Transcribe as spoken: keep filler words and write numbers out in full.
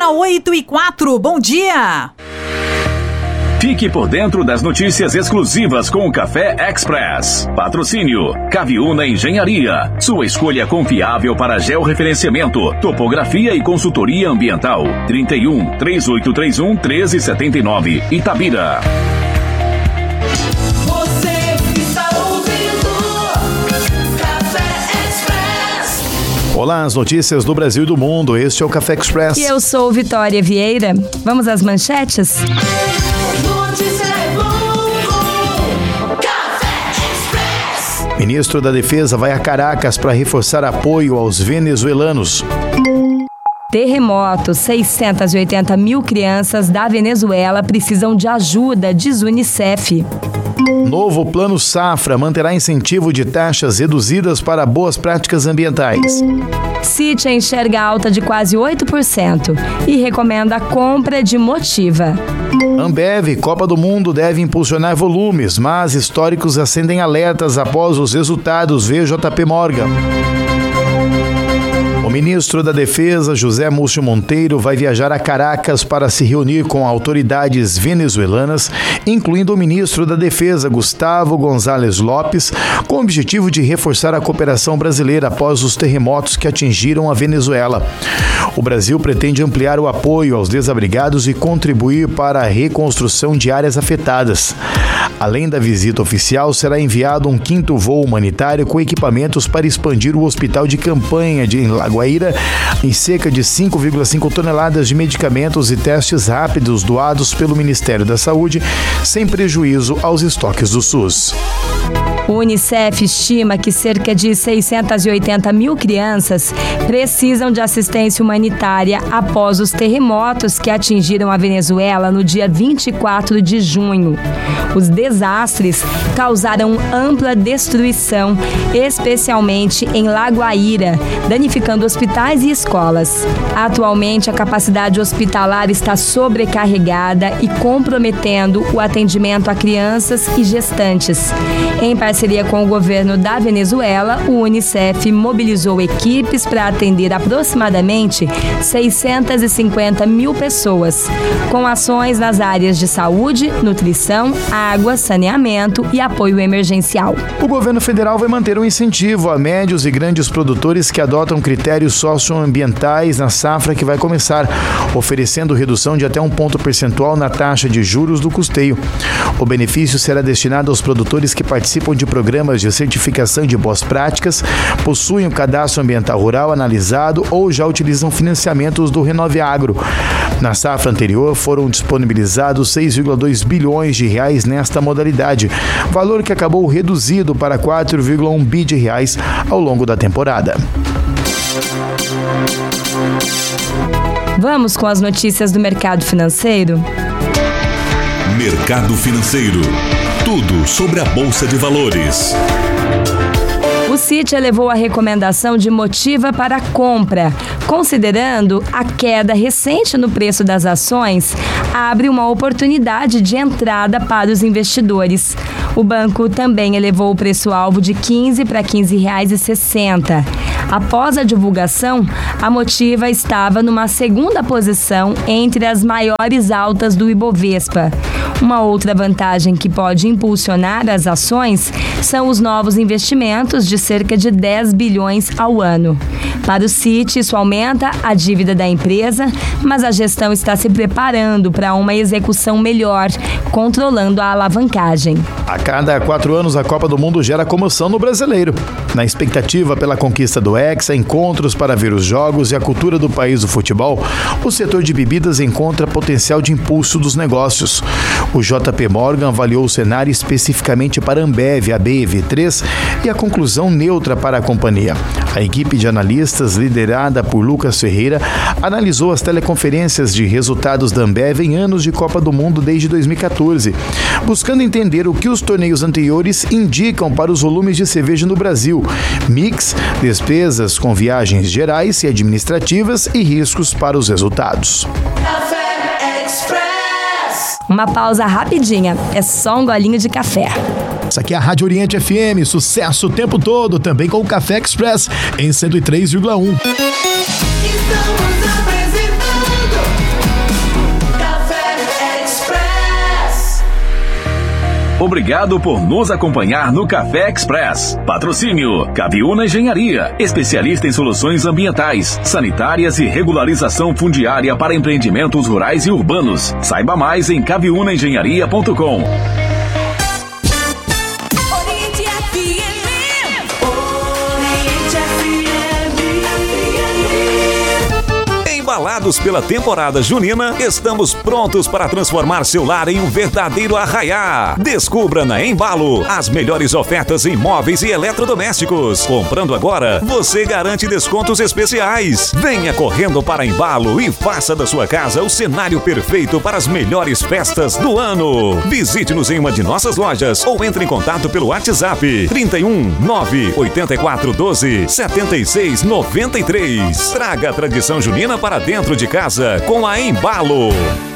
Agora oito e quatro, bom dia! Fique por dentro das notícias exclusivas com o Café Express. Patrocínio Caviúna Engenharia. Sua escolha confiável para georreferenciamento, topografia e consultoria ambiental. trinta e um, três oito três um, um três sete nove, Itabira. Você está ouvindo Café Express. Olá, as notícias do Brasil e do mundo. Este é o Café Express. E eu sou Vitória Vieira. Vamos às manchetes? Ministro da Defesa vai a Caracas para reforçar apoio aos venezuelanos. Terremoto. seiscentas e oitenta mil crianças da Venezuela precisam de ajuda, diz Unicef. Novo Plano Safra manterá incentivo de taxas reduzidas para boas práticas ambientais. Cite enxerga alta de quase oito por cento e recomenda a compra de Motiva. Ambev, Copa do Mundo deve impulsionar volumes, mas históricos acendem alertas após os resultados. V J P Morgan. O ministro da Defesa, José Múcio Monteiro, vai viajar a Caracas para se reunir com autoridades venezuelanas, incluindo o ministro da Defesa, Gustavo González Lopes, com o objetivo de reforçar a cooperação brasileira após os terremotos que atingiram a Venezuela. O Brasil pretende ampliar o apoio aos desabrigados e contribuir para a reconstrução de áreas afetadas. Além da visita oficial, será enviado um quinto voo humanitário com equipamentos para expandir o hospital de campanha de Lagoaíra em cerca de cinco vírgula cinco toneladas de medicamentos e testes rápidos doados pelo Ministério da Saúde, sem prejuízo aos estoques do SUS. O Unicef estima que cerca de seiscentas e oitenta mil crianças precisam de assistência humanitária após os terremotos que atingiram a Venezuela no dia vinte e quatro de junho. Os desastres causaram ampla destruição, especialmente em Lagoaíra, danificando hospitais e escolas. Atualmente, a capacidade hospitalar está sobrecarregada e comprometendo o atendimento a crianças e gestantes. Em parceria com o governo da Venezuela, o Unicef mobilizou equipes para atender aproximadamente seiscentas e cinquenta mil pessoas, com ações nas áreas de saúde, nutrição, água, saneamento e apoio emergencial. O governo federal vai manter um incentivo a médios e grandes produtores que adotam critérios socioambientais na safra que vai começar, oferecendo redução de até um ponto percentual na taxa de juros do custeio. O benefício será destinado aos produtores que participam de programas de certificação de boas práticas, possuem o cadastro ambiental rural analisado ou já utilizam financiamentos do Renove Agro. Na safra anterior, foram disponibilizados seis vírgula dois bilhões de reais nesta modalidade, valor que acabou reduzido para quatro vírgula um bi de reais ao longo da temporada. Vamos com as notícias do mercado financeiro? Mercado Financeiro. Tudo sobre a Bolsa de Valores. O Citi elevou a recomendação de Motiva para compra, considerando a queda recente no preço das ações, abre uma oportunidade de entrada para os investidores. O banco também elevou o preço-alvo de quinze para quinze reais e sessenta centavos. Após a divulgação, a Motiva estava numa segunda posição entre as maiores altas do Ibovespa. Uma outra vantagem que pode impulsionar as ações são os novos investimentos de cerca de dez bilhões ao ano. Para o Citi, isso aumenta a dívida da empresa, mas a gestão está se preparando para uma execução melhor, controlando a alavancagem. A cada quatro anos, a Copa do Mundo gera comoção no brasileiro. Na expectativa pela conquista do Hexa, encontros para ver os jogos e a cultura do país do futebol, o setor de bebidas encontra potencial de impulso dos negócios. O J P Morgan avaliou o cenário especificamente para a Ambev, a B e V três e a conclusão neutra para a companhia. A equipe de analistas, liderada por Lucas Ferreira, analisou as teleconferências de resultados da Ambev em anos de Copa do Mundo desde dois mil e catorze, buscando entender o que os torneios anteriores indicam para os volumes de cerveja no Brasil, mix, despesas com viagens gerais e administrativas e riscos para os resultados. Café Express. Uma pausa rapidinha, é só um golinho de café. Essa aqui é a Rádio Oriente F M, sucesso o tempo todo, também com o Café Express em cento e três vírgula um. Estamos apresentando Obrigado por nos acompanhar no Café Express. Patrocínio Caviúna Engenharia, especialista em soluções ambientais, sanitárias e regularização fundiária para empreendimentos rurais e urbanos. Saiba mais em caviúna engenharia ponto com. Embalados pela temporada junina, estamos prontos para transformar seu lar em um verdadeiro arraiá. Descubra na Embalo as melhores ofertas em móveis e eletrodomésticos. Comprando agora, você garante descontos especiais. Venha correndo para Embalo e faça da sua casa o cenário perfeito para as melhores festas do ano. Visite-nos em uma de nossas lojas ou entre em contato pelo WhatsApp trinta e um, nove oitenta e quatro, doze, setenta e seis, noventa e três. Traga a tradição junina para dentro de casa com a Embalo.